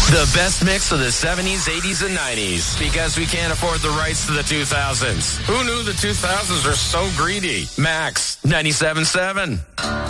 The best mix of the 70s, 80s, and 90s. Because we can't afford the rights to the 2000s. Who knew the 2000s were so greedy? Max 97.7.